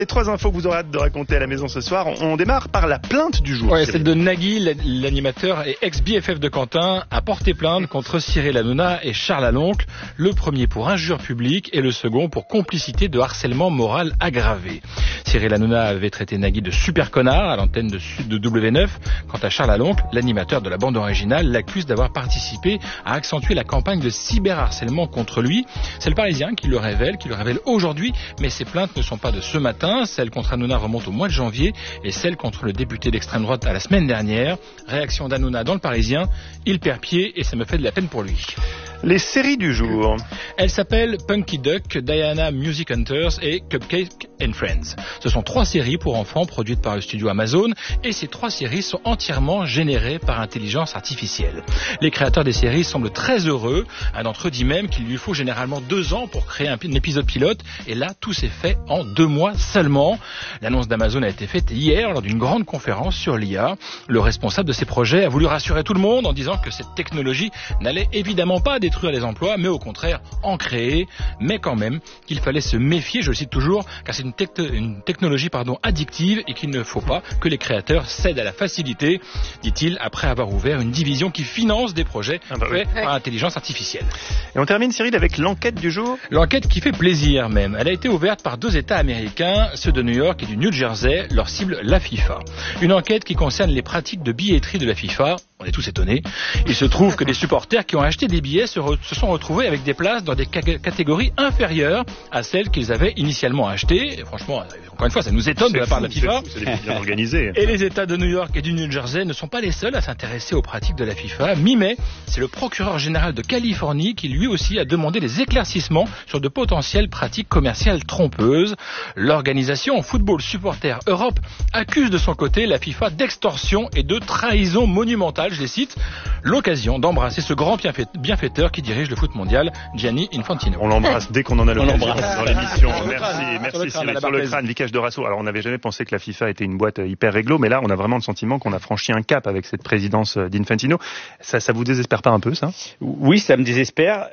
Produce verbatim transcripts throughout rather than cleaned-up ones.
Les trois infos que vous aurez hâte de raconter à la maison ce soir, on démarre par la plainte du jour. Ouais, celle de Nagui, l'animateur et ex-B F F de Quentin, a porté plainte contre Cyril Hanouna et Charles Aloncle, le premier pour injure publique et le second pour complicité de harcèlement moral aggravé. Cyril Hanouna avait traité Nagui de super connard à l'antenne de, de W neuf. Quant à Charles Aloncle, l'animateur de la bande originale, l'accuse d'avoir participé à accentuer la campagne de cyberharcèlement contre lui. C'est le Parisien qui le révèle, qui le révèle aujourd'hui, mais ces plaintes ne sont pas de ce matin. Celle contre Hanouna remonte au mois de janvier et celle contre le député d'extrême droite à la semaine dernière. Réaction d'Hanouna dans le Parisien, il perd pied et ça me fait de la peine pour lui. Les séries du jour. Elles s'appellent Punky Duck, Diana Music Hunters et Cupcake and Friends. Ce sont trois séries pour enfants produites par le studio Amazon et ces trois séries sont entièrement générées par intelligence artificielle. Les créateurs des séries semblent très heureux. Un d'entre eux dit même qu'il lui faut généralement deux ans pour créer un épisode pilote et là tout s'est fait en deux mois seulement. L'annonce d'Amazon a été faite hier lors d'une grande conférence sur l'I A. Le responsable de ces projets a voulu rassurer tout le monde en disant que cette technologie n'allait évidemment pas détruire les emplois, mais au contraire en créer, mais quand même qu'il fallait se méfier, je le cite toujours, car c'est une, tec- une technologie pardon, addictive et qu'il ne faut pas que les créateurs cèdent à la facilité, dit-il, après avoir ouvert une division qui finance des projets ah bah faits oui. par intelligence artificielle. Et on termine, Cyril, avec l'enquête du jour. L'enquête qui fait plaisir même. Elle a été ouverte par deux États américains, ceux de New York et du New Jersey, leur cible la FIFA. Une enquête qui concerne les pratiques de billetterie de la FIFA. On est tous étonnés. Il se trouve que des supporters qui ont acheté des billets se, re- se sont retrouvés avec des places dans des ca- catégories inférieures à celles qu'ils avaient initialement achetées. Et franchement, encore une fois, ça nous étonne c'est de la part fou, de la FIFA. C'est, fou, c'est bien organisé. Et les États de New York et du New Jersey ne sont pas les seuls à s'intéresser aux pratiques de la FIFA. Mi-mai, c'est le procureur général de Californie qui lui aussi a demandé des éclaircissements sur de potentielles pratiques commerciales trompeuses. L'organisation Football Supporters Europe accuse de son côté la FIFA d'extorsion et de trahison monumentale. Je les cite, l'occasion d'embrasser ce grand bienfaiteur qui dirige le foot mondial, Gianni Infantino. On l'embrasse dès qu'on en a l'occasion dans l'émission. Merci, merci Cyril. Sur le crâne, Vicage de Rasso. Alors on n'avait jamais pensé que la FIFA était une boîte hyper réglo, mais là on a vraiment le sentiment qu'on a franchi un cap avec cette présidence d'Infantino. Ça, ça vous désespère pas un peu, ça? Oui, ça me désespère.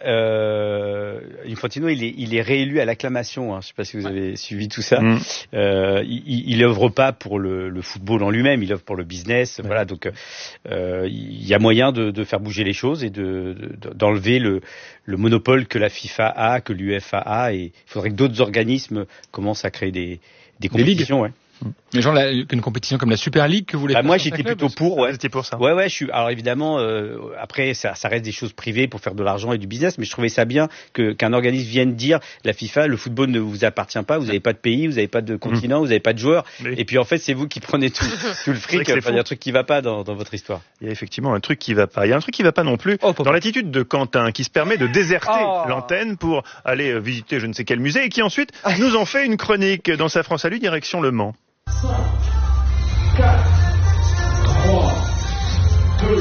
Euh, Infantino, il est, il est réélu à l'acclamation. Hein. Je ne sais pas si vous avez suivi tout ça. Mm. Euh, il, il œuvre pas pour le, le football en lui-même, il œuvre pour le business. Ouais. Voilà, donc. Euh, il y a moyen de, de faire bouger les choses et de, de, d'enlever le, le monopole que la FIFA a, que l'UEFA a, et il faudrait que d'autres organismes commencent à créer des, des compétitions. Des Mais genre la, une compétition comme la Super League que vous voulez bah, moi j'étais plutôt pour, ouais. C'était pour ça. Ouais ouais, je suis. Alors évidemment, euh, après ça, ça reste des choses privées pour faire de l'argent et du business, mais je trouvais ça bien que qu'un organisme vienne dire la FIFA, le football ne vous appartient pas, vous n'avez pas de pays, vous n'avez pas de continent, mmh. vous n'avez pas de joueurs, oui. et puis en fait c'est vous qui prenez tout, tout le fric. Enfin, il y a un truc qui va pas dans, dans votre histoire. Il y a effectivement un truc qui va pas. Il y a un truc qui va pas non plus oh, dans l'attitude de Quentin qui se permet de déserter oh. l'antenne pour aller visiter je ne sais quel musée et qui ensuite nous en fait une chronique dans sa France à lui direction Le Mans. cinq, quatre, trois, deux,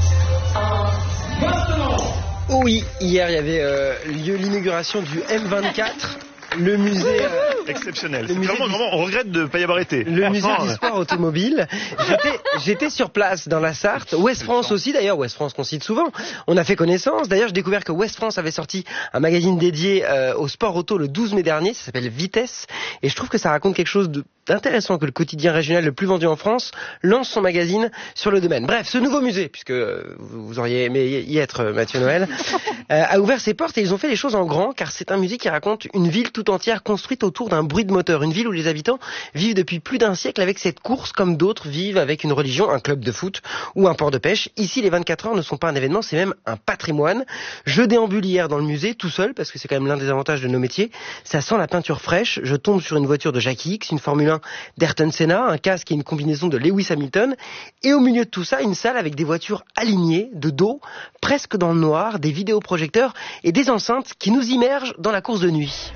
un, maintenant! Oui, hier il y avait euh, lieu l'inauguration du M vingt-quatre. Le musée euh, exceptionnel. Le musée vraiment, du... vraiment, on regrette de ne pas y avoir été. Le musée du sport automobile. J'étais, j'étais sur place dans la Sarthe. Ouest France aussi, d'ailleurs. Ouest France qu'on cite souvent. On a fait connaissance. D'ailleurs, j'ai découvert que Ouest France avait sorti un magazine dédié euh, au sport auto le douze mai dernier. Ça s'appelle Vitesse. Et je trouve que ça raconte quelque chose de intéressant que le quotidien régional le plus vendu en France lance son magazine sur le domaine. Bref, ce nouveau musée, puisque vous auriez aimé y être, Mathieu Noël, euh, a ouvert ses portes et ils ont fait les choses en grand, car c'est un musée qui raconte une ville tout entière construite autour d'un bruit de moteur. Une ville où les habitants vivent depuis plus d'un siècle avec cette course, comme d'autres vivent avec une religion, un club de foot ou un port de pêche. Ici, les vingt-quatre heures ne sont pas un événement, c'est même un patrimoine. Je déambule hier dans le musée, tout seul, parce que c'est quand même l'un des avantages de nos métiers. Ça sent la peinture fraîche. Je tombe sur une voiture de Jackie X, une Formule un d'Ayrton Senna, un casque et une combinaison de Lewis Hamilton. Et au milieu de tout ça, une salle avec des voitures alignées, de dos, presque dans le noir, des vidéoprojecteurs et des enceintes qui nous immergent dans la course de nuit.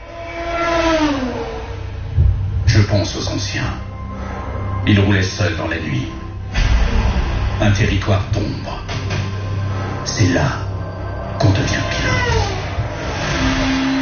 Je pense aux anciens. Ils roulaient seuls dans la nuit. Un territoire d'ombre. C'est là qu'on devient pilote. Ah,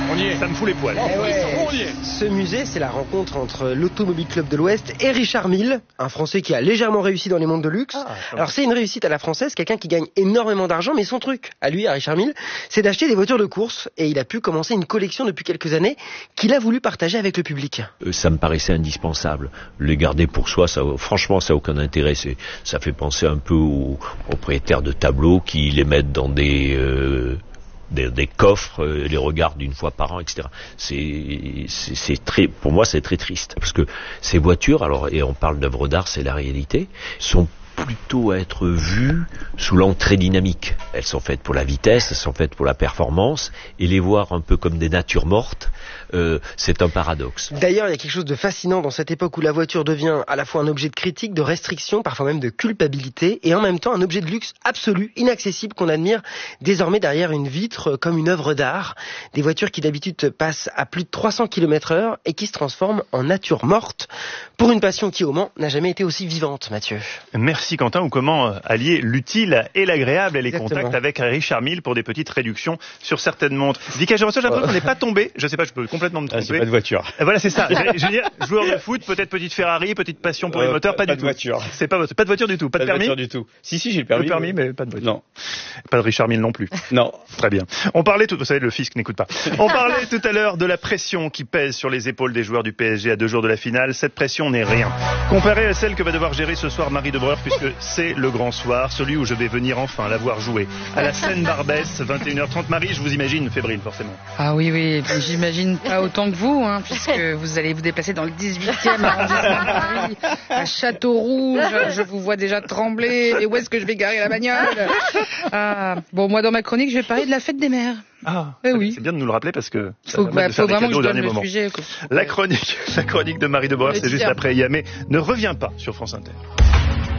On y est. Ça me fout les poils. Eh ouais. On y est. Ce musée, c'est la rencontre entre l'Automobile Club de l'Ouest et Richard Mille, un Français qui a légèrement réussi dans les mondes de luxe. Ah, Alors c'est une réussite à la française, quelqu'un qui gagne énormément d'argent, mais son truc, à lui, à Richard Mille, c'est d'acheter des voitures de course. Et il a pu commencer une collection depuis quelques années qu'il a voulu partager avec le public. Euh, ça me paraissait indispensable. Les garder pour soi, ça, franchement, ça n'a aucun intérêt. C'est, ça fait penser un peu aux propriétaires de tableaux qui les mettent dans des... Euh, Des, des coffres, euh, les regardent une fois par an, et cetera. C'est, c'est, c'est très, pour moi, c'est très triste parce que ces voitures, alors, et on parle d'œuvres d'art, c'est la réalité, sont plutôt à être vues sous l'angle très dynamique. Elles sont faites pour la vitesse, elles sont faites pour la performance, et les voir un peu comme des natures mortes, euh, c'est un paradoxe. D'ailleurs, il y a quelque chose de fascinant dans cette époque où la voiture devient à la fois un objet de critique, de restriction, parfois même de culpabilité, et en même temps un objet de luxe absolu, inaccessible, qu'on admire désormais derrière une vitre comme une œuvre d'art. Des voitures qui d'habitude passent à plus de trois cents kilomètres heure et qui se transforment en nature morte pour une passion qui, au Mans, n'a jamais été aussi vivante, Mathieu. Merci Quentin, ou comment allier l'utile et l'agréable et les Exactement. contacts avec Richard Mille pour des petites réductions sur certaines montres. Vika, j'ai reçu, j'ai l'impression qu'on n'est pas tombé, je sais pas, je peux complètement me tromper. Ah, c'est pas de voiture. Et voilà, c'est ça. Je veux dire, joueur de foot, peut-être petite Ferrari, petite passion pour euh, les moteurs, pas, pas du de tout. Voiture. C'est pas, pas de voiture du tout, pas, pas de permis. Pas de voiture du tout. Si, si, j'ai le permis. Le permis, mais pas de voiture. Non. Pas de Richard Mille non plus. Non. Très bien. On parlait tout, vous savez, le fisc n'écoute pas. On parlait tout à l'heure de la pression qui pèse sur les épaules des joueurs du P S G à deux jours de la finale. Cette pression n'est rien comparée à celle que va devoir gérer ce soir Marie Debreur, puisque c'est le grand soir, celui où je vais venir enfin la voir jouer. À la Seine-Barbès, vingt et une heures trente. Marie, je vous imagine fébrile, forcément. Ah oui, oui, j'imagine pas autant que vous, hein, puisque vous allez vous déplacer dans le dix-huitième arrondissement de Paris, à Châteauroux. Je, je vous vois déjà trembler. Et où est-ce que je vais garer la bagnole? Ah, bon, moi, dans ma chronique, je vais parler de la fête des mères. Ah, eh oui. C'est bien de nous le rappeler parce que faut, ça bah, faut vraiment que je donne le moment. sujet. La chronique, la chronique de Marie Debreur, c'est juste après Yamé. Ne reviens pas sur France Inter.